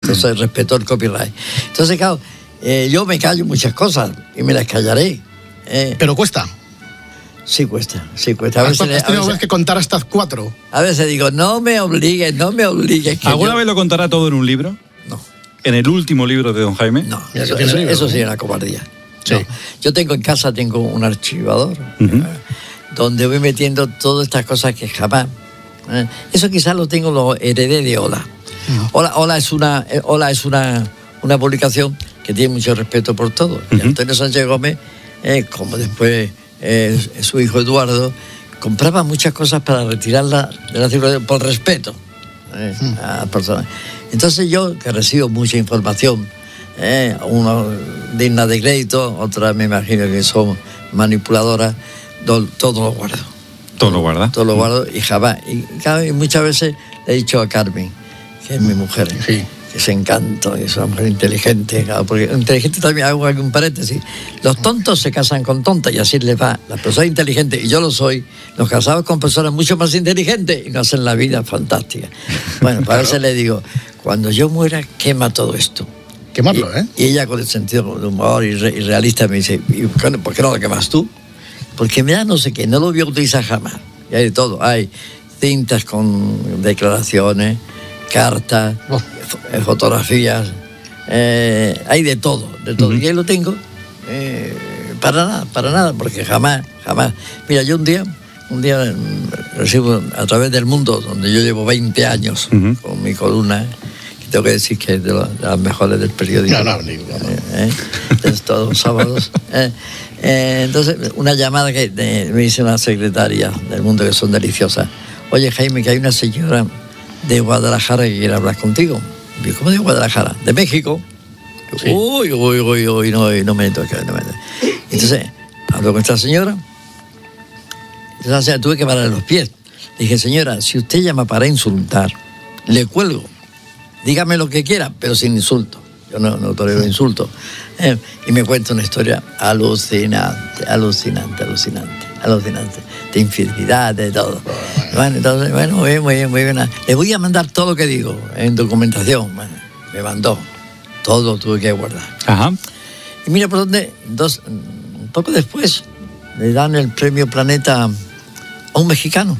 Entonces respeto el copyright. Entonces, claro, yo me callo muchas cosas y me las callaré. ¿Pero cuesta? Sí cuesta. ¿Has tenido que contar hasta 4? A veces digo, no me obligues. ¿Alguna vez lo contará todo en un libro? No. ¿En el último libro de don Jaime? No, eso sí es una cobardía. Sí. No. Yo en casa tengo un archivador donde voy metiendo todas estas cosas que jamás... Eso quizás lo heredé de Ola. Ola es una publicación que tiene mucho respeto por todo. Y Antonio Sánchez Gómez, como después su hijo Eduardo, compraba muchas cosas para retirarla de la circulación por respeto a personas. Entonces yo, que recibo mucha información, una digna de crédito, otra me imagino que son manipuladoras, todo lo guardo. ¿Todo lo guarda? Todo lo guardo y jamás. Y muchas veces le he dicho a Carmen, que es mi mujer, que es encanto, que es una mujer inteligente, claro, porque inteligente también, hago un paréntesis. Los tontos se casan con tontas y así les va. Las personas inteligentes, y yo lo soy, nos casamos con personas mucho más inteligentes y nos hacen la vida fantástica. Bueno, para eso le digo, cuando yo muera, quema todo esto. Quemarlo, Y ella, con el sentido de humor y realista, me dice, ¿y por qué no lo quemas tú? Porque me da no sé qué, no lo voy a utilizar jamás. Y hay de todo, hay cintas con declaraciones, cartas, fotografías, hay de todo. Y ahí lo tengo, para nada, porque jamás. Mira, yo un día recibo a través del mundo, donde yo llevo 20 años con mi columna, que tengo que decir que es de las mejores del periódico. Es todos los sábados. Entonces, una llamada que me dice una secretaria del mundo, que son deliciosas. Oye, Jaime, que hay una señora de Guadalajara que quiere hablar contigo. Digo, ¿cómo de Guadalajara? ¿De México? Sí. Uy, no me toca. Entonces, hablo con esta señora. Entonces, tuve que parar los pies. Dije, señora, si usted llama para insultar, le cuelgo. Dígame lo que quiera, pero sin insulto. Yo no tolero insultos. Y me cuenta una historia alucinante. De infidelidad, de todo. Bueno, entonces, muy bien. Le voy a mandar todo lo que digo en documentación. Bueno, me mandó. Todo tuve que guardar. Ajá. Y mira por dónde, un poco después, le dan el premio Planeta a un mexicano.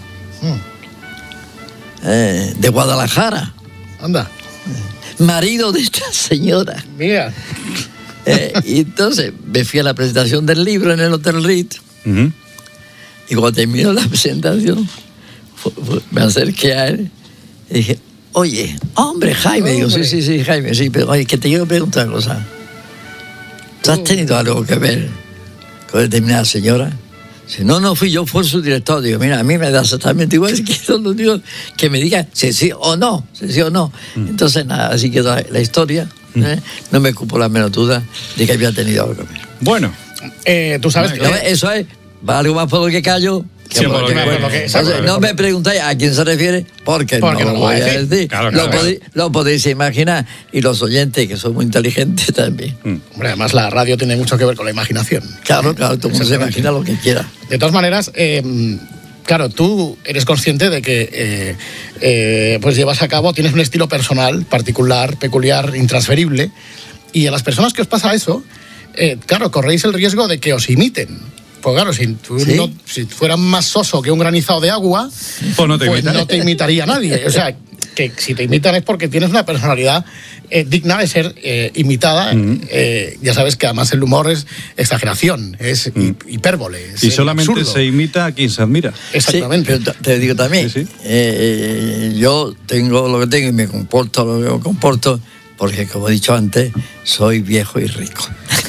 De Guadalajara. Anda. Marido de esta señora. Mira. Y entonces me fui a la presentación del libro en el Hotel Ritz. Y cuando terminó la presentación, me acerqué a él y dije, oye, hombre, Jaime. Digo, sí, Jaime, sí, pero oye, que te quiero preguntar una cosa. ¿Tú has tenido algo que ver con determinada señora? Dice, no fui yo, fue su director. Digo, mira, a mí me da exactamente igual, es que solo digo que me diga si sí o no. Entonces, nada, así quedó la historia. No me ocupo la menor duda de que había tenido algo que ver. Bueno. Tú sabes que... Eso es, va algo más por lo que callo. No me preguntáis a quién se refiere, porque no lo voy a decir. Claro. Lo podéis imaginar. Y los oyentes, que son muy inteligentes también. Hombre, además la radio tiene mucho que ver con la imaginación. Claro, todo el mundo se imagina lo que quiera. De todas maneras, claro, tú eres consciente de que pues llevas a cabo, tienes un estilo personal, particular, peculiar, intransferible, y a las personas que os pasa eso, claro, corréis el riesgo de que os imiten. Pues claro, si fueran más soso que un granizado de agua, pues no te imitaría nadie. O sea, que si te imitan es porque tienes una personalidad digna de ser imitada. Ya sabes que además el humor es exageración, es hipérbole. Y solamente absurdo. Se imita a quien se admira. Exactamente. Sí, pero te digo también, yo tengo lo que tengo y me comporto lo que me comporto, porque como he dicho antes, soy viejo y rico.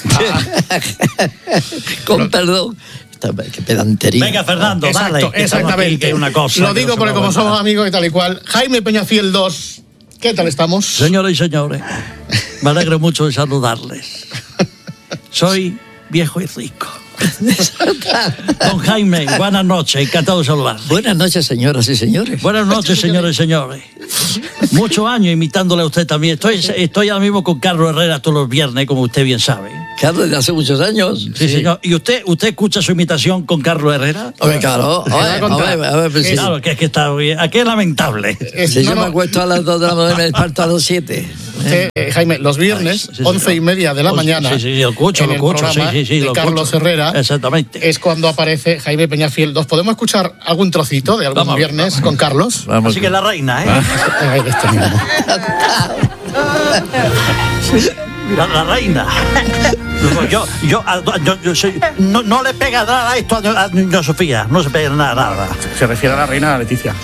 Con perdón. Qué pedantería. Venga, Fernando, exacto, dale. Exactamente. Una cosa, lo digo porque como somos amigos y tal y cual. Jaime Peñafiel 2, ¿qué tal estamos? Señoras y señores, me alegro mucho de saludarles. Soy viejo y rico. Don Jaime, buenas noches, encantado de saludarles. Buenas noches, señoras y señores. Buenas noches, señores y señores. Muchos años imitándole a usted también. Estoy ahora mismo con Carlos Herrera todos los viernes, como usted bien sabe. Claro, desde hace muchos años. Sí, señor. ¿Y usted escucha su imitación con Carlos Herrera? Hombre, claro. A ver, pues sí. Claro, que es que está bien. Aquí es lamentable. Si yo me acuesto a las 2 de la mañana y me desperto a las 7. Jaime, los viernes, 11:30 de la mañana. Sí, lo escucho, en el programa de Carlos Herrera. Exactamente. Es cuando aparece Jaime Peñafiel. ¿Nos podemos escuchar algún trocito de algún viernes con Carlos? Así que la reina, ¿eh? La reina. Yo soy, no le pega nada a esto a doña Sofía. No se pega nada. Se refiere a la reina Leticia.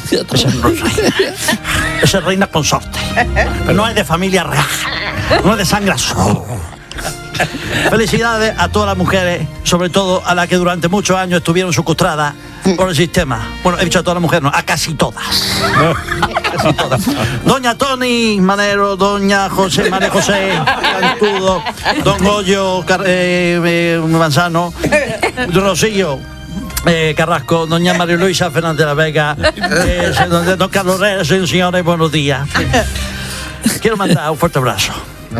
Esa es reina consorte. No es de familia real. No es de sangre azul. Felicidades a todas las mujeres, sobre todo a las que durante muchos años estuvieron secuestradas por el sistema. Bueno, he dicho a todas las mujeres, no, a casi todas. Casi todas. Doña Toni Manero, doña María José Cantudo, don Goyo Manzano, Rosillo Carrasco, doña María Luisa Fernández de la Vega, don Carlos Herrera, señores, buenos días. Quiero mandar un fuerte abrazo.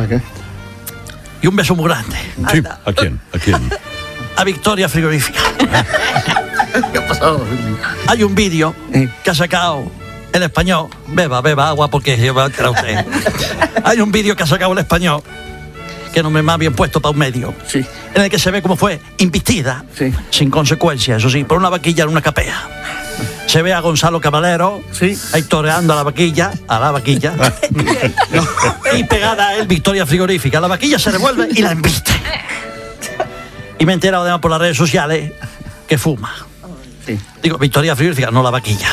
Y un beso muy grande. Sí. ¿A quién? A Victoria Frigorífica. ¿Qué ha pasado? Hay un vídeo que ha sacado El Español. Beba agua porque se va a enterar usted. Hay un vídeo que ha sacado El Español, que no me más bien puesto para un medio, sí, en el que se ve cómo fue investida, sí, sin consecuencias, eso sí, por una vaquilla en una capea. Se ve a Gonzalo Caballero, sí, ahí toreando a la vaquilla, y pegada a él Victoria Frigorífica. La vaquilla se revuelve y la embiste. Y me he enterado además por las redes sociales que fuma. Sí. Digo, Victoria Frigorífica, no la vaquilla.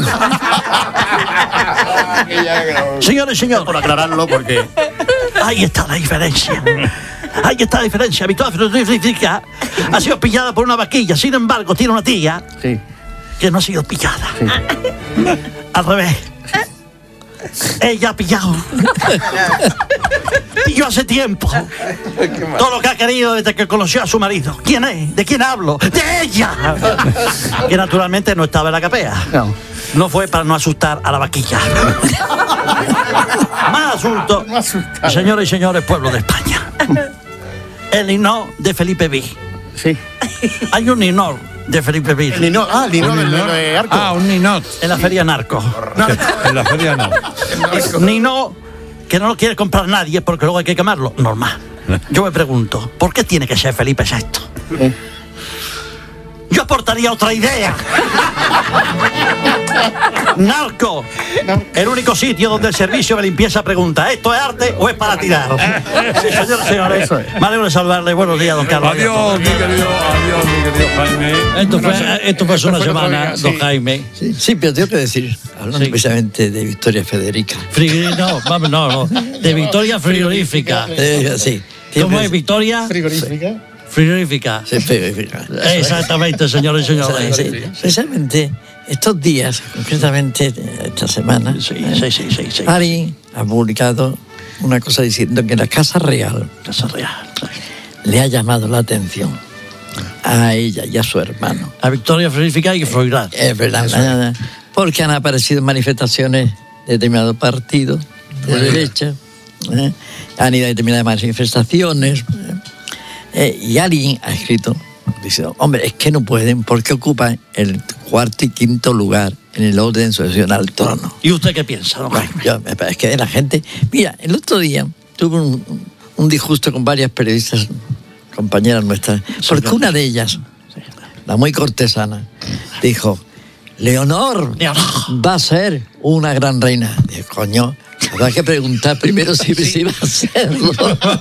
Señores y señores, por aclararlo, porque ahí está la diferencia. Victoria Frigorífica ha sido pillada por una vaquilla. Sin embargo, tiene una tía, sí, que no ha sido pillada. Sí. Al revés. Ella ha pillado. Pilló hace tiempo. Todo lo que ha querido desde que conoció a su marido. ¿Quién es? ¿De quién hablo? ¡De ella! Que naturalmente no estaba en la capea. No fue para no asustar a la vaquilla. Más asunto. Señores y señores, pueblo de España. El Ninó de Felipe V. Sí. Hay un Ninó de Felipe V. El Ninó, de Arco. Un Ninó. En la feria Narco. En la feria no. Ninó, que no lo quiere comprar nadie porque luego hay que quemarlo. Normal. Yo me pregunto, ¿por qué tiene que ser Felipe VI? Yo aportaría otra idea. Narco, el único sitio donde el servicio de limpieza pregunta: ¿esto es arte o es para tirar? Sí, señores. Me alegro de saludarle. Buenos días, don Carlos. Adiós, mi querido Jaime. Esto fue hace una semana, don Jaime. Sí, pero tengo que decir, hablando precisamente de Victoria Federica. No, de Victoria Frigorífica. Sí. ¿Cómo es Victoria? Frigorífica. Sí, frigorífica. Exactamente, señores y señores. Sí. Precisamente estos días, concretamente esta semana, sí. Ari ha publicado una cosa diciendo que la Casa Real le ha llamado la atención a ella y a su hermano. A Victoria Frigorífica y Froilán. Es verdad, porque han aparecido manifestaciones de determinados partidos de derecha, han ido a determinadas manifestaciones, y alguien ha escrito, dice: hombre, es que no pueden porque ocupan el cuarto y quinto lugar en el orden sucesional al trono. ¿Y usted qué piensa, don Jaime? Es que la gente... Mira, el otro día tuve un disgusto con varias periodistas, compañeras nuestras, porque una de ellas, la muy cortesana, dijo: Leonor va a ser una gran reina. Digo, coño, habrá que preguntar primero si va a serlo.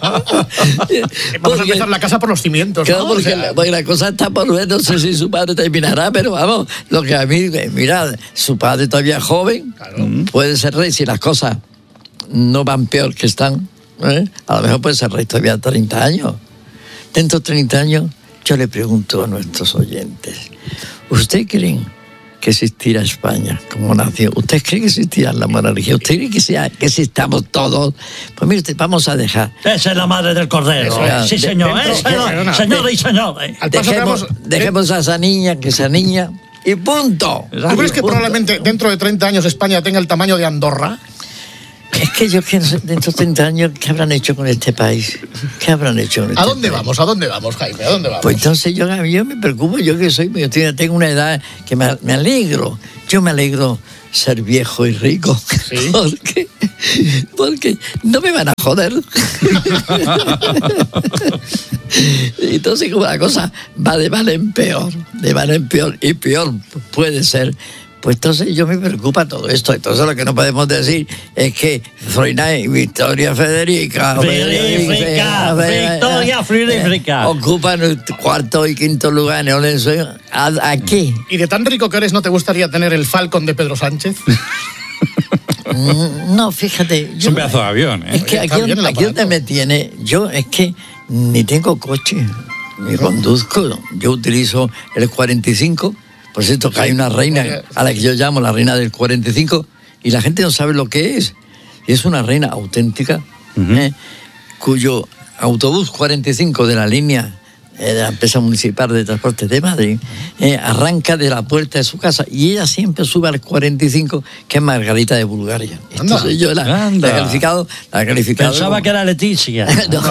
Vamos a empezar la casa por los cimientos. Claro, ¿no? porque la cosa está por ver, no sé si su padre terminará, pero vamos, lo que a mí, mira, su padre todavía joven, puede ser rey si las cosas no van peor que están, a lo mejor puede ser rey todavía 30 años. Dentro de 30 años, yo le pregunto a nuestros oyentes: ¿usted creen que existirá España como nación? ¿Usted cree que existirá la monarquía? ¿Usted cree que existamos todos? Pues mire usted, vamos a dejar. Esa es la madre del cordero. Sí, señor. Señores y señores. Dejemos a esa niña, y punto. ¿Tú crees que probablemente dentro de 30 años España tenga el tamaño de Andorra? Es que yo que de estos 30 años, ¿qué habrán hecho con este país? ¿Qué habrán hecho con este ¿A dónde país? vamos? ¿A dónde vamos, Jaime? ¿A dónde vamos? Pues entonces yo me preocupo, yo que soy, tengo una edad que me alegro. Yo me alegro ser viejo y rico. ¿Sí? Porque no me van a joder. Entonces, como la cosa va de mal en peor, y peor puede ser, pues entonces yo me preocupa todo esto. Entonces lo que no podemos decir es que Zoina y Victoria Federica ocupan el cuarto y quinto lugar en el ¿A qué? ¿Y de tan rico que eres no te gustaría tener el Falcon de Pedro Sánchez? No, fíjate. Es un pedazo de avión, ¿eh? Es que aquí donde me tiene, yo es que ni tengo coche, ni conduzco. Yo utilizo el 45. Por cierto, que hay una reina a la que yo llamo la reina del 45 y la gente no sabe lo que es. Y es una reina auténtica, cuyo autobús 45 de la línea de la empresa municipal de transporte de Madrid arranca de la puerta de su casa y ella siempre sube al 45, que es Margarita de Bulgaria. Entonces yo la he calificado. Pensaba que era Leticia.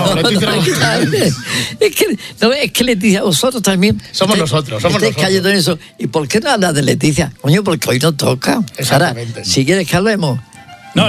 Es que Leticia, vosotros también somos nosotros. Cayendo en eso. ¿Y por qué no hablas de Leticia? Coño, porque hoy no toca. Ahora, si quieres que hablemos. No.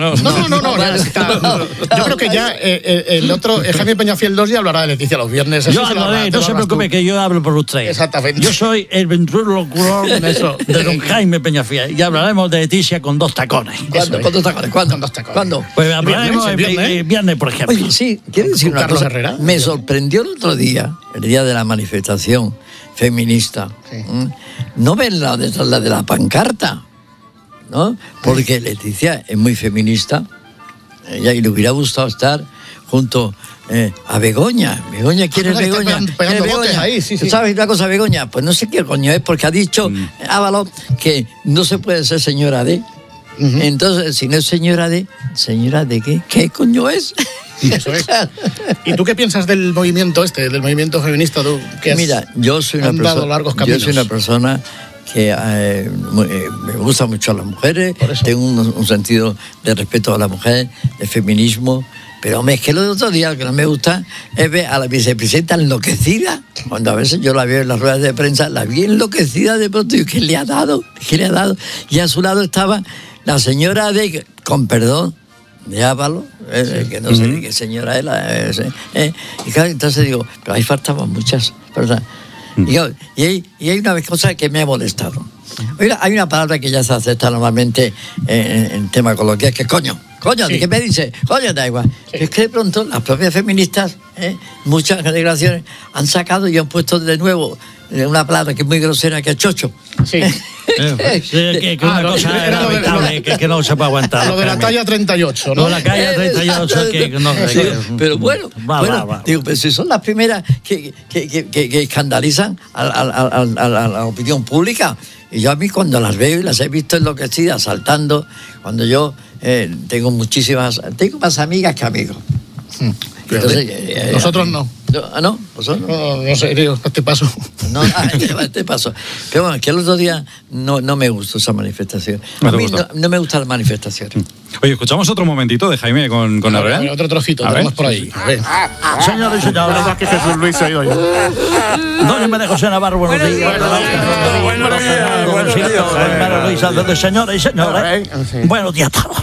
Yo creo que ya el otro, Jaime Peñafiel 2 ya hablará de Leticia los viernes. Yo hablaré, no se preocupe que yo hablo por usted. Exactamente. Yo soy el ventrílocuo de don Jaime Peñafiel y hablaremos de Leticia con 2 tacones. ¿Cuándo? ¿Cuándo? Pues hablaremos el viernes, por ejemplo. Oye, sí, quiero decir una cosa. Herrera. Me sorprendió el otro día, el día de la manifestación feminista, no verla detrás de la pancarta, ¿no? Porque Leticia es muy feminista, ella y le hubiera gustado estar junto a Begoña. Begoña, ¿quién es Begoña? ¿Tú sabes una cosa, Begoña? Pues no sé qué coño es, porque ha dicho Ábalos que no se puede ser señora de. Entonces, si no es señora de qué? ¿Qué coño es? Eso es. ¿Y tú qué piensas del movimiento del movimiento feminista? ¿Tú, mira, yo soy una persona que me gusta mucho a las mujeres, tengo un sentido de respeto a la mujer, de feminismo, pero hombre, es que lo otro día lo que no me gusta es ver a la vicepresidenta enloquecida, cuando a veces yo la veo en las ruedas de prensa, la vi enloquecida de pronto, y ¿qué le ha dado? Y a su lado estaba la señora con perdón, de Ábalos, que no sé qué señora es, y claro, entonces digo, pero ahí faltaban muchas, ¿verdad? Y hay una cosa que me ha molestado. Hay una palabra que ya se acepta normalmente en tema coloquial, que es coño. ¿De qué me dice? Coño, da igual. Sí. Es que de pronto las propias feministas, muchas generaciones, han sacado y han puesto de nuevo una palabra que es muy grosera, que es chocho. Sí. Que una cosa lamentable, que no se puede aguantar. Lo de la talla 38, ¿no? La talla 38, que no sé. Pero bueno, digo, pues si son las primeras que escandalizan a la opinión pública. Y yo a mí cuando las veo y las he visto enloquecidas, saltando, cuando yo tengo más amigas que amigos. Entonces, nosotros no. ¿No? ¿Vosotros? No sé, digo, este paso. No, este paso. Pero bueno, que el otro día no me gustó esa manifestación. A mí no me gustan las manifestaciones. Oye, escuchamos otro momentito de Jaime con Herrera. Otro trocito, tenemos por ahí. A ver. Señores y señores. Que Jesús Luis se ha ido ya. Doña María José Navarro, buenos días. Buenos días. Señores y señores. Buenos días a todos.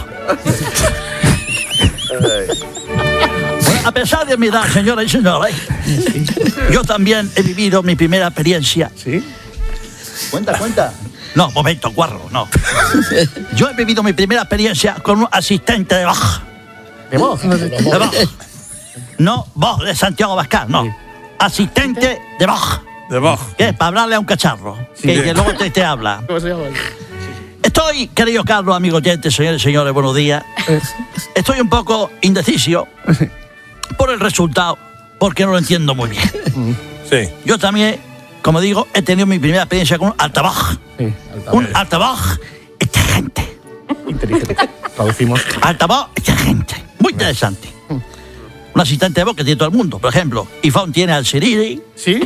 A pesar de mi edad, señoras y señores, yo también he vivido mi primera experiencia. ¿Sí? Cuenta. No, momento, guarro, no. Yo he vivido mi primera experiencia con un asistente de voz. ¿De voz? De voz. No, voz de Santiago Abascal, no. Asistente de voz. De voz. ¿Qué? Para hablarle a un cacharro. Sí. Que luego te habla. ¿Cómo se llama? Estoy, querido Carlos, amigos oyentes, señores y señores, buenos días. Estoy un poco indeciso por el resultado, porque no lo entiendo muy bien. Sí. Yo también, como digo, he tenido mi primera experiencia con un altavoz. Sí, un altavoz inteligente. Inteligente. Traducimos. Altavoz inteligente. Muy interesante. Un asistente de voz que tiene todo el mundo. Por ejemplo, iPhone tiene al Siri. ¿Sí?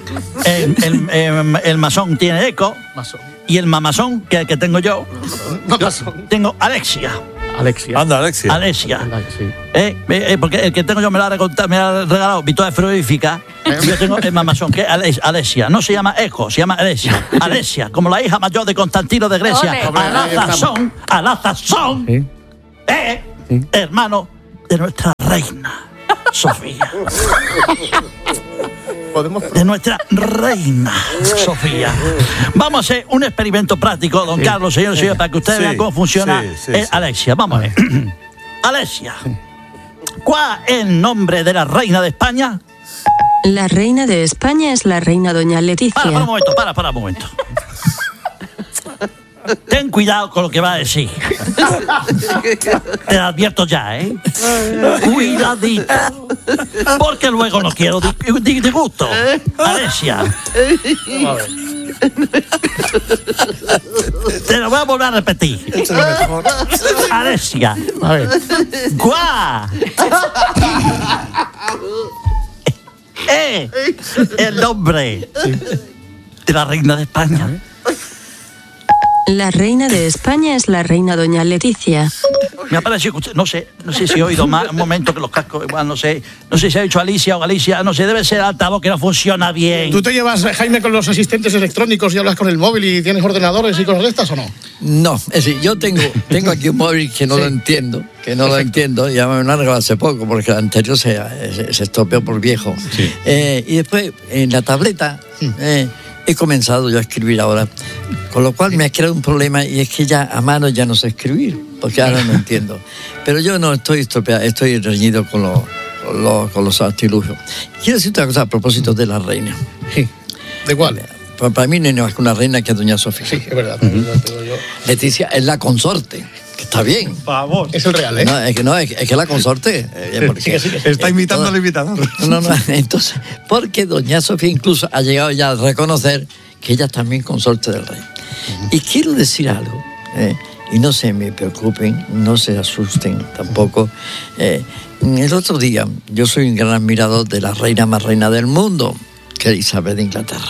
El masón tiene Echo. Masón. Y el mamazón que tengo yo. Mamazón. Tengo Alexia. Alexia. Anda, Alexia. Alexia. Sí. Porque el que tengo yo me la ha regalado Victoria Frigorífica. Yo tengo el mamazón, que es Alexia. No se llama Eco, se llama Alexia. Alexia, como la hija mayor de Constantino de Grecia. A la sazón. Sí. Hermano de nuestra reina, Sofía. De nuestra reina, Sofía. Vamos a hacer un experimento práctico, don Carlos, señor, para que ustedes vean cómo funciona Alexia. Vamos a ver. Alexia, ¿cuál es el nombre de la reina de España? La reina de España es la reina doña Leticia. Para un momento. Ten cuidado con lo que va a decir. Te lo advierto ya, ¿eh? Cuidadito. Porque luego no quiero disgusto. Alexia. Te lo voy a volver a repetir. Alexia. A ver. ¡Guau! El nombre de la reina de España. La reina de España es la reina doña Leticia. Me ha parecido, no sé si he oído más un momento que los cascos, igual no sé si ha dicho Alicia o Galicia, no sé, debe ser el altavoz que no funciona bien. ¿Tú te llevas, Jaime, con los asistentes electrónicos y hablas con el móvil y tienes ordenadores y cosas de estas o no? No, es decir, yo tengo aquí un móvil que no lo entiendo, ya me lo han hace poco porque el anterior se estropeó por viejo. Sí. Y después en la tableta he comenzado yo a escribir ahora, con lo cual me ha creado un problema y es que ya a mano ya no sé escribir, porque ahora no entiendo. Pero yo no estoy estropeado, estoy reñido con los artilugios. Quiero decirte una cosa a propósito de la reina. Sí. ¿De cuál? Para mí no hay más que una reina que es doña Sofía. Sí, es verdad. Leticia es la consorte, que está bien. Por favor. Es el real, ¿eh? Es que la consorte. Porque, Está imitando al imitador. No, entonces, porque doña Sofía incluso ha llegado ya a reconocer que ella es también consorte del rey. Y quiero decir algo, y no se me preocupen, no se asusten tampoco. El otro día, yo soy un gran admirador de la reina más reina del mundo, que es Isabel de Inglaterra.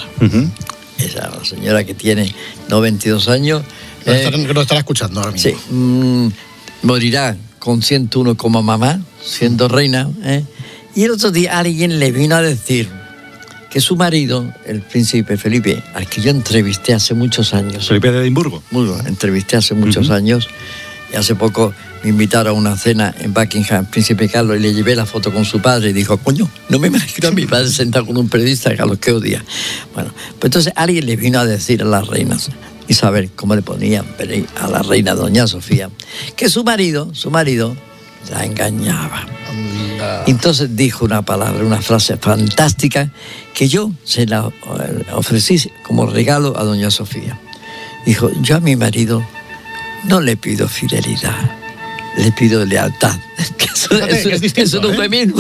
Esa la señora que tiene 92 años. Lo estará escuchando ahora mismo. Sí, morirá con 101 como mamá, siendo reina. Y el otro día alguien le vino a decir que su marido, el príncipe Felipe, al que yo entrevisté hace muchos años. Felipe de Edimburgo. Entrevisté hace muchos años. Y hace poco me invitaron a una cena en Buckingham, príncipe Carlos, y le llevé la foto con su padre y dijo, coño, no me imagino a mi padre sentado con un periodista, Carlos, qué odia. Bueno, pues entonces alguien le vino a decir a las reinas, Isabel, cómo le ponían a la reina doña Sofía, que su marido la engañaba. Entonces dijo una frase fantástica que yo se la ofrecí como regalo a doña Sofía. Dijo, yo a mi marido no le pido fidelidad, le pido lealtad. Es un eufemismo,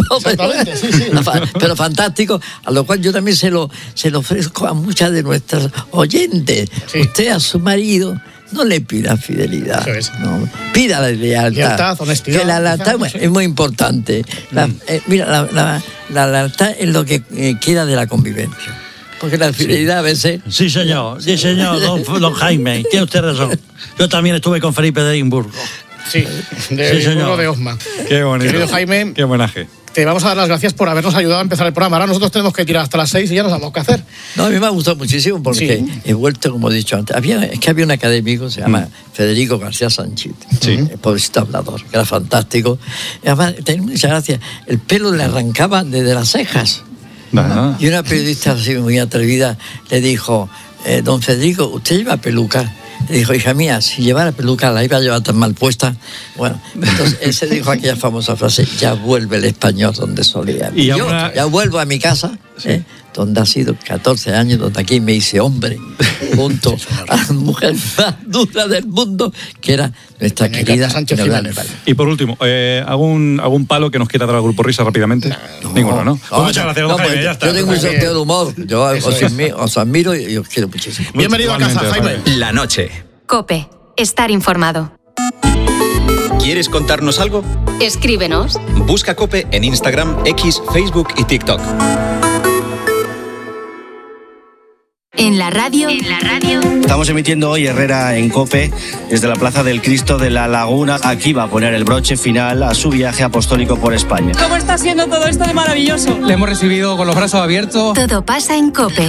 pero fantástico, a lo cual yo también se lo ofrezco a muchas de nuestras oyentes. Sí. Usted a su marido no le pida fidelidad, no, pida la lealtad, honestidad. Que la lealtad es muy importante. Mira, la lealtad es lo que queda de la convivencia. Porque la fidelidad a veces... Sí, señor, don Jaime, tiene usted razón. Yo también estuve con Felipe de Edimburgo. Sí, Edimburgo de Osma. Qué bonito. Querido Jaime, qué homenaje. Te vamos a dar las gracias por habernos ayudado a empezar el programa. Ahora nosotros tenemos que tirar hasta las 6 y ya no sabemos qué hacer. No, a mí me ha gustado muchísimo porque he vuelto, como he dicho antes. Había un académico, se llama Federico García Sánchez, el pobrecito hablador, que era fantástico. Y además, tenía muchas gracias. El pelo le arrancaba desde las cejas. Ajá. Y una periodista así muy atrevida le dijo, don Federico, ¿usted lleva peluca? Le dijo, hija mía, si llevara peluca la iba a llevar tan mal puesta. Bueno, entonces él se dijo aquella famosa frase, ya vuelve el español donde solía. Y yo ya vuelvo a mi casa, donde ha sido 14 años, donde aquí me hice hombre, junto a la mujer más dura del mundo, que era nuestra querida Sánchez Jiménez. Y por último, ¿algún palo que nos quiera dar al Grupo Risa rápidamente? Ninguno, ¿no? Pues muchas gracias, don Jaime, ya está. Yo tengo un sentido de humor, yo os admiro y os quiero muchísimo. Bienvenido a casa, Jaime. La noche. COPE. Estar informado. ¿Quieres contarnos algo? Escríbenos. Busca COPE en Instagram, X, Facebook y TikTok. En la radio. Estamos emitiendo hoy Herrera en COPE desde la Plaza del Cristo de la Laguna. Aquí va a poner el broche final a su viaje apostólico por España. ¿Cómo está siendo todo esto de maravilloso? Le hemos recibido con los brazos abiertos. Todo pasa en COPE.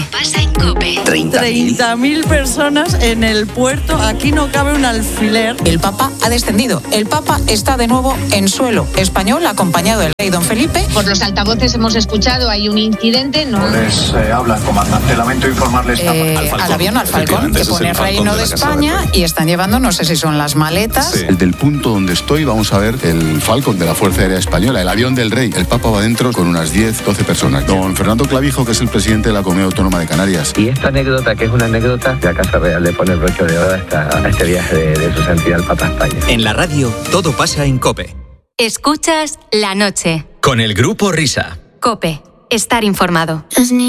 30.000 personas en el puerto. Aquí no cabe un alfiler. El Papa ha descendido. El Papa está de nuevo en suelo español, acompañado del rey Don Felipe. Por los altavoces hemos escuchado, hay un incidente. No les habla el comandante. Lamento informarles al avión, al Falcón, que pone Reino de España, y están llevando, no sé si son las maletas. Sí. Del punto donde estoy vamos a ver el Falcon de la Fuerza Aérea Española, el avión del rey. El Papa va dentro con unas 10, 12 personas. Don Fernando Clavijo, que es el presidente de la Comunidad Autónoma de Canarias. Y esta anécdota, que es una anécdota, de la Casa Real le pone el broche de oro a este viaje de su santidad el Papa a España. En la radio, todo pasa en COPE. Escuchas La Noche. Con el Grupo Risa. COPE. Estar informado.